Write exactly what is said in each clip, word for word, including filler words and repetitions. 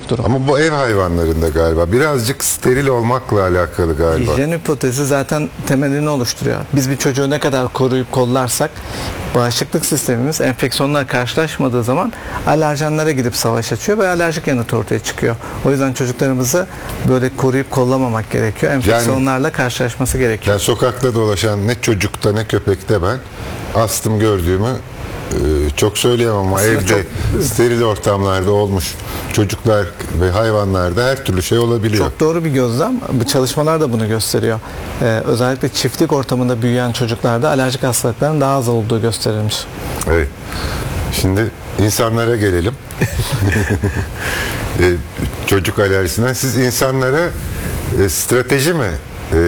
durum. Ama bu ev hayvanlarında galiba birazcık steril olmakla alakalı galiba. Hijyen hipotezi zaten temelini oluşturuyor. Biz bir çocuğu ne kadar koruyup kollarsak bağışıklık sistemimiz enfeksiyonlar karşılaşmadığı zaman alerjenlere gidip savaş açıyor ve alerjik yanıt ortaya çıkıyor. O yüzden çocuklarımızı böyle koruyup kollamamak gerekiyor. Enfeksiyonlarla yani, karşılaşması gerekiyor. Yani sokakta dolaşan ne çocukta ne köpekte ben astım gördüğümü çok söyleyemem ama aslında evde çok steril ortamlarda olmuş çocuklar ve hayvanlarda her türlü şey olabiliyor. Çok doğru bir gözlem. Bu çalışmalar da bunu gösteriyor. Ee, özellikle çiftlik ortamında büyüyen çocuklarda alerjik hastalıkların daha az olduğu gösterilmiş. Evet. Şimdi insanlara gelelim. ee, çocuk alerjisinden. Siz insanlara e, strateji mi e,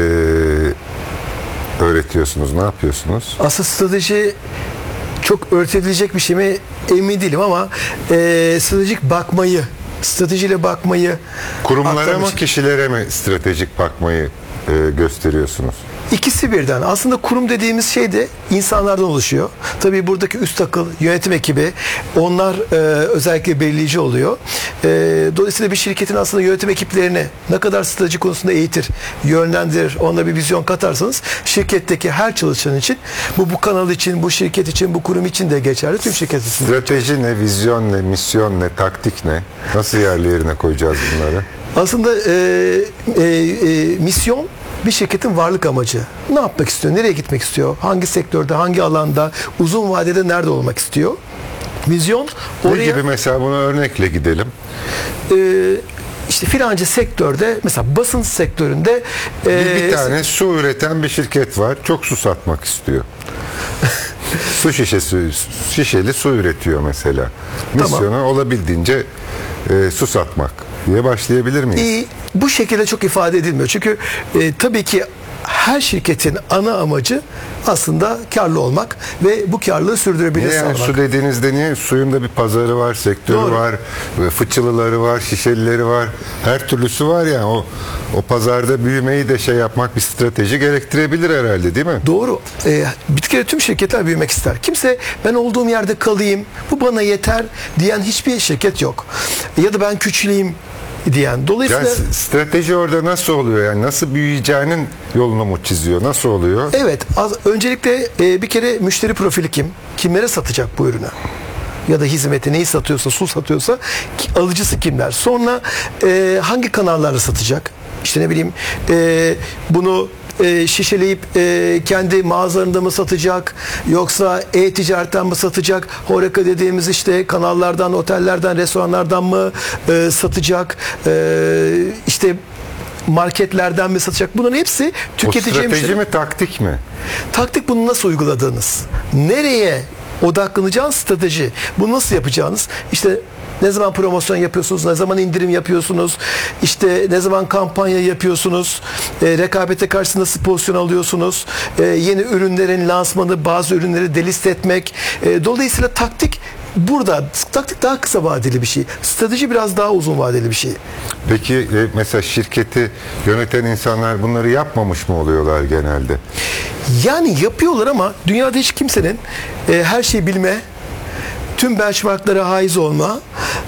öğretiyorsunuz? Ne yapıyorsunuz? Asıl strateji çok öğretilecek bir şey mi emin değilim ama e, stratejik bakmayı, stratejiyle bakmayı kurumlara mı kişilere mi stratejik bakmayı e, gösteriyorsunuz? İkisi birden. Aslında kurum dediğimiz şey de insanlardan oluşuyor. Tabii buradaki üst akıl, yönetim ekibi onlar e, özellikle belirleyici oluyor. E, dolayısıyla bir şirketin aslında yönetim ekiplerini ne kadar strateji konusunda eğitir, yönlendirir, onunla bir vizyon katarsanız şirketteki her çalışan için bu bu kanal için, bu şirket için, bu kurum için de geçerli. Tüm şirket için. Strateji ne, vizyon ne, misyon ne, taktik ne? Nasıl yerli yerine koyacağız bunları? Aslında e, e, e, misyon bir şirketin varlık amacı. Ne yapmak istiyor? Nereye gitmek istiyor? Hangi sektörde, hangi alanda, uzun vadede nerede olmak istiyor? Vizyon oraya... Ne gibi mesela buna örnekle gidelim? E, işte filanca sektörde, mesela basın sektöründe... E, bir, bir tane su üreten bir şirket var. Çok su satmak istiyor. Su şişesi, şişeli su üretiyor mesela. Misyonu tamam. olabildiğince e, su satmak diye başlayabilir miyiz? E, bu şekilde çok ifade edilmiyor. Çünkü e, tabii ki her şirketin ana amacı aslında karlı olmak ve bu karlılığı sürdürebilir yani sağlamak. Su dediğinizde niye? Suyun da bir pazarı var, sektörü Doğru. var, fıçılıları var, şişelileri var. Her türlüsü var yani. O, o pazarda büyümeyi de şey yapmak bir strateji gerektirebilir herhalde, değil mi? Doğru. E, bir kere tüm şirketler büyümek ister. Kimse ben olduğum yerde kalayım, bu bana yeter diyen hiçbir şirket yok. Ya da ben küçüleyim diyen. Dolayısıyla yani strateji orada nasıl oluyor? Yani nasıl büyüyeceğinin yolunu mu çiziyor? Nasıl oluyor? Evet. Az, öncelikle e, bir kere müşteri profili kim? Kimlere satacak bu ürünü? Ya da hizmeti neyi satıyorsa, su satıyorsa alıcısı kimler? Sonra e, hangi kanallarda satacak? İşte ne bileyim e, bunu E, şişeleyip e, kendi mağazalarında mı satacak, yoksa e-ticaretten mi satacak, Horeca dediğimiz işte kanallardan, otellerden, restoranlardan mı e, satacak, e, işte marketlerden mi satacak? Bunların hepsi tüketiciye... O strateji mi, taktik mi? Taktik, bunu nasıl uyguladığınız, nereye odaklanacağınız strateji, bunu nasıl yapacağınız, işte ne zaman promosyon yapıyorsunuz, ne zaman indirim yapıyorsunuz, işte ne zaman kampanya yapıyorsunuz, e, rekabete karşı nasıl pozisyon alıyorsunuz, e, yeni ürünlerin lansmanı, bazı ürünleri delist etmek. E, dolayısıyla taktik burada. Taktik daha kısa vadeli bir şey. Strateji biraz daha uzun vadeli bir şey. Peki e, mesela şirketi yöneten insanlar bunları yapmamış mı oluyorlar genelde? Yani yapıyorlar ama dünyada hiç kimsenin e, her şeyi bilme, tüm benchmarklara haiz olma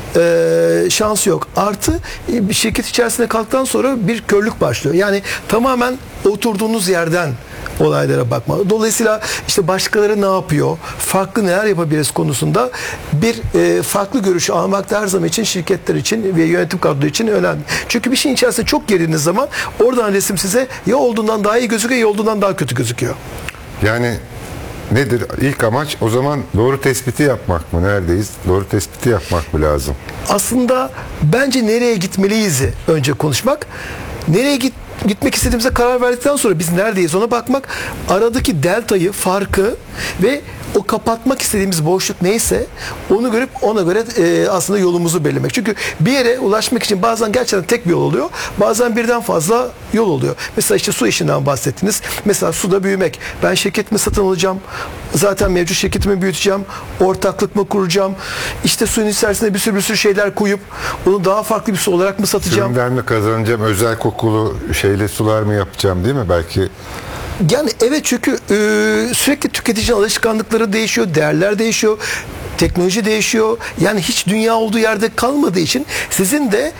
e, şansı yok. Artı e, bir şirket içerisinde kalktıktan sonra bir körlük başlıyor. Yani tamamen oturduğunuz yerden olaylara bakma. Dolayısıyla işte başkaları ne yapıyor, farklı neler yapabiliriz konusunda bir e, farklı görüşü almak da her zaman için şirketler için ve yönetim kadrosu için önemli. Çünkü bir şeyin içerisinde çok girdiğiniz zaman oradan resim size ya olduğundan daha iyi gözüküyor ya olduğundan daha kötü gözüküyor. Yani nedir? İlk amaç o zaman doğru tespiti yapmak mı? Neredeyiz? Doğru tespiti yapmak mı lazım? Aslında bence nereye gitmeliyiz önce konuşmak. Nereye git gitmek istediğimize karar verdikten sonra biz neredeyiz ona bakmak, aradaki deltayı, farkı ve o kapatmak istediğimiz boşluk neyse onu görüp ona göre e, aslında yolumuzu belirlemek. Çünkü bir yere ulaşmak için bazen gerçekten tek bir yol oluyor. Bazen birden fazla yol oluyor. Mesela işte su işinden bahsettiniz. Mesela suda büyümek. Ben şirketimi satın alacağım. Zaten mevcut şirketimi büyüteceğim. Ortaklık mı kuracağım? İşte suyun içerisinde bir sürü bir sürü şeyler koyup onu daha farklı bir su olarak mı satacağım? Sürümden mi kazanacağım? Özel kokulu şeyle sular mı yapacağım, değil mi? Belki yani evet, çünkü e, sürekli tüketici alışkanlıkları değişiyor, değerler değişiyor, teknoloji değişiyor. Yani hiç dünya olduğu yerde kalmadığı için sizin de